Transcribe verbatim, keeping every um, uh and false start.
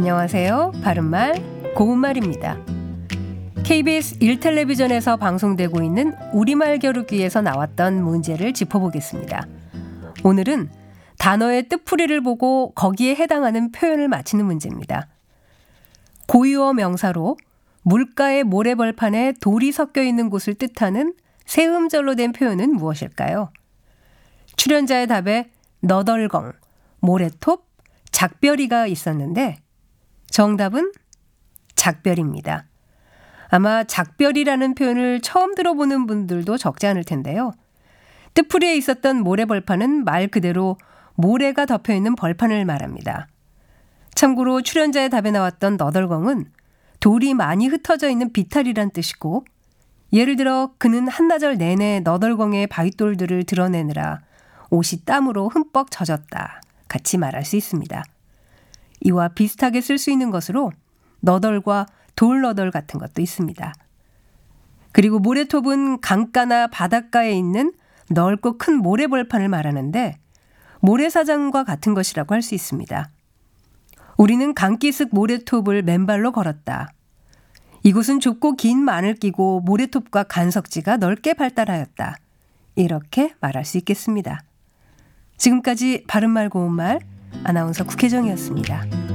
안녕하세요. 바른말, 고운말입니다. 케이비에스 일 텔레비전에서 방송되고 있는 우리말 겨루기에서 나왔던 문제를 짚어보겠습니다. 오늘은 단어의 뜻풀이를 보고 거기에 해당하는 표현을 맞히는 문제입니다. 고유어 명사로 물가의 모래벌판에 돌이 섞여 있는 곳을 뜻하는 세 음절로 된 표현은 무엇일까요? 출연자의 답에 너덜건, 모래톱, 작별이가 있었는데 정답은 작별입니다. 아마 작별이라는 표현을 처음 들어보는 분들도 적지 않을 텐데요. 뜻풀이에 있었던 모래벌판은 말 그대로 모래가 덮여있는 벌판을 말합니다. 참고로 출연자의 답에 나왔던 너덜건은 돌이 많이 흩어져 있는 비탈이란 뜻이고, 예를 들어 그는 한나절 내내 너덜건의 바윗돌들을 드러내느라 옷이 땀으로 흠뻑 젖었다 같이 말할 수 있습니다. 이와 비슷하게 쓸 수 있는 것으로 너덜과 돌너덜 같은 것도 있습니다. 그리고 모래톱은 강가나 바닷가에 있는 넓고 큰 모래벌판을 말하는데 모래사장과 같은 것이라고 할 수 있습니다. 우리는 강기슭 모래톱을 맨발로 걸었다. 이곳은 좁고 긴 만을 끼고 모래톱과 간석지가 넓게 발달하였다. 이렇게 말할 수 있겠습니다. 지금까지 바른말 고운말 아나운서 국혜정이었습니다.